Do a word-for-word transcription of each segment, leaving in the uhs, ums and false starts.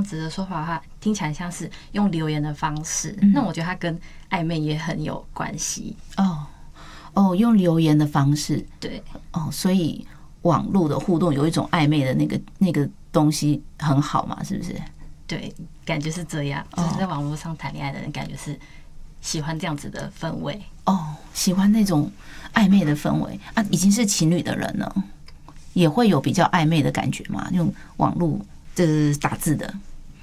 样子的说法的话，听起来像是用留言的方式， 嗯、 那我觉得它跟暧昧也很有关系。 哦哦，用留言的方式， 对， 哦，所以网络的互动有一种暧昧的那个那个东西很好嘛，是不是？ 对，感觉是这样，就是在网络上谈恋爱的人，感觉是喜欢这样子的氛围。 哦，喜欢那种暧昧的氛围啊！已经是情侣的人了，也会有比较暧昧的感觉嘛？用网络这打字的，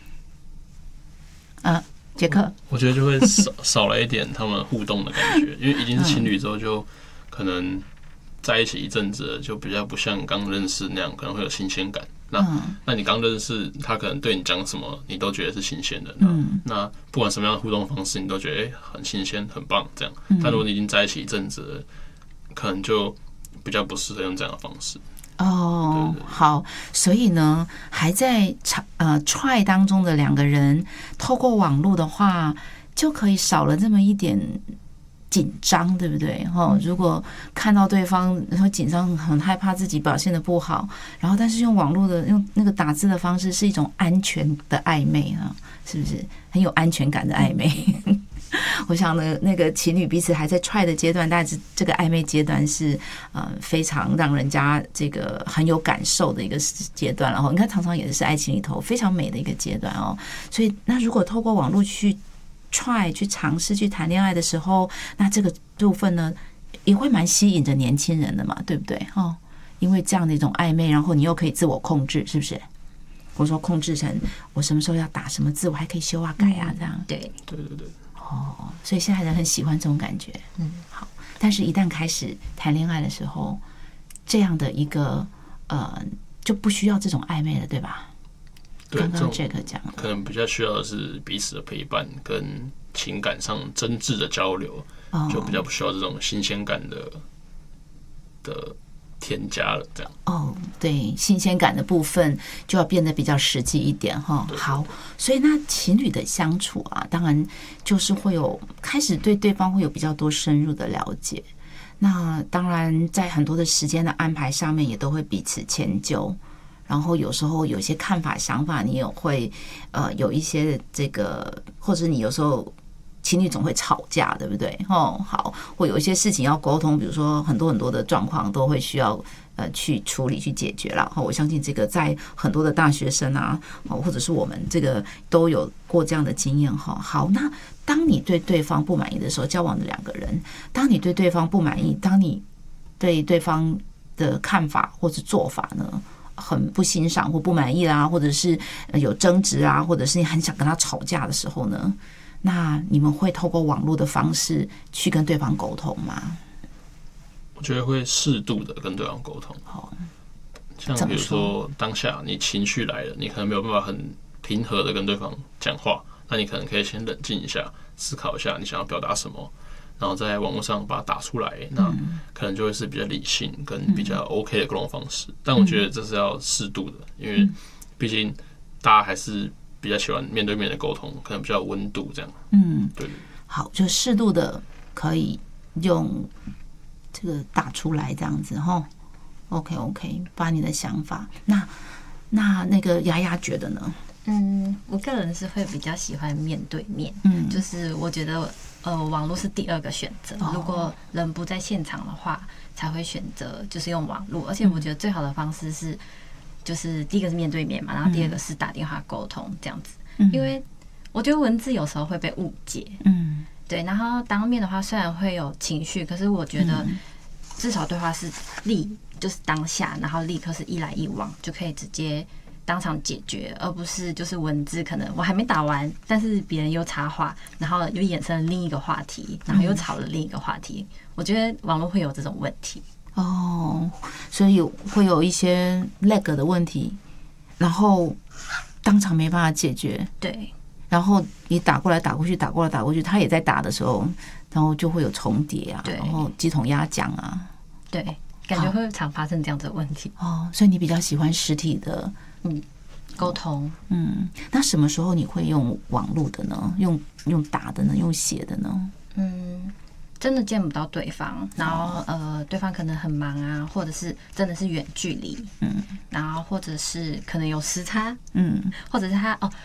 啊，杰克， 我觉得就会少少了一点他们互动的感觉，因为已经是情侣之后，就可能在一起一阵子，就比较不像刚认识那样，可能会有新鲜感。那、嗯、那你刚认识他，可能对你讲什么，你都觉得是新鲜的。那、嗯、那不管什么样的互动方式，你都觉得哎、欸、很新鲜、很棒这样。但如果你已经在一起一阵子了，可能就比较不适合用这样的方式。 哦，對對對，好，所以呢，还在呃 try 当中的两个人，透过网络的话，就可以少了这么一点紧张，对不对？哈，如果看到对方会紧张，很害怕自己表现得不好，然后但是用网络的用那个打字的方式，是一种安全的暧昧啊，是不是很有安全感的暧昧？我想呢，那个情侣彼此还在 try 的阶段，但是这个暧昧阶段是呃非常让人家这个很有感受的一个阶段，然后你看常常也是爱情里头非常美的一个阶段哦。所以那如果透过网络去 try 去尝试去谈恋爱的时候，那这个部分呢也会蛮吸引着年轻人的嘛，对不对？哦，因为这样的一种暧昧，然后你又可以自我控制，是不是？或者说控制成我什么时候要打什么字，我还可以修啊改啊，这样。 对对对对。 哦，所以现在人很喜欢这种感觉，嗯，好。但是，一旦开始谈恋爱的时候，这样的一个呃，就不需要这种暧昧了，对吧？ 对， 刚刚 Jack 讲， 可能比较需要的是彼此的陪伴跟情感上真挚的交流，哦、就比较不需要这种新鲜感的的添加了，这样。 哦，对，新鲜感的部分就要变得比较实际一点哈。好，所以那情侣的相处啊，当然就是会有开始对对方会有比较多深入的了解。那当然，在很多的时间的安排上面，也都会彼此迁就。然后有时候有些看法、想法，你也会呃有一些这个，或者你有时候。情侣总会吵架，对不对？哦，好，或有一些事情要沟通，比如说很多很多的状况都会需要呃去处理、去解决了。我相信这个在很多的大学生啊，或者是我们这个都有过这样的经验哈。好，那当你对对方不满意的时候，交往的两个人，当你对对方不满意，当你对对方的看法或者做法呢？很不欣赏或不满意啦，或者是有争执啊，或者是你很想跟他吵架的时候呢？那你们会透过网络的方式去跟对方沟通吗？ 我觉得会适度的跟对方沟通。好，像比如说当下你情绪来了，你可能没有办法很平和的跟对方讲话，那你可能可以先冷静一下，思考一下你想要表达什么，然后在网络上把它打出来，那可能就会是比较理性跟比较 OK 的沟通方式。但我觉得这是要适度的，因为毕竟大家还是。比较喜欢面对面的沟通，可能比较有温度这样。嗯，对。 好，就适度的可以用这个打出来这样子哈。OK OK， 把你的想法。那那那个丫丫觉得呢？ 嗯，我个人是会比较喜欢面对面。嗯，就是我觉得呃，网络是第二个选择。哦、如果人不在现场的话，才会选择就是用网络。而且我觉得最好的方式是。就是第一个是面对面嘛，然后第二个是打电话沟通这样子，嗯、因为我觉得文字有时候会被误解，嗯，对。然后当面的话虽然会有情绪，可是我觉得至少对话是立，就是当下，然后立刻是一来一往就可以直接当场解决，而不是就是文字可能我还没打完，但是别人又插话，然后又衍生了另一个话题，然后又吵了另一个话题。我觉得网络会有这种问题。 哦，所以会有一些 lag 的问题，然后当场没办法解决。 对， 然后你打过来打过去，打过来打过去，他也在打的时候，然后就会有重叠啊，然后鸡同鸭讲啊。 对，感觉会常发生这样子的问题。 哦，所以你比较喜欢实体的嗯沟通。 嗯，那什么时候你会用网络的呢？用用打的呢？用写的呢？ 嗯。真的见不到对方，然后呃，对方可能很忙啊，或者是真的是远距离，嗯，然后或者是可能有时差，嗯，或者是他哦，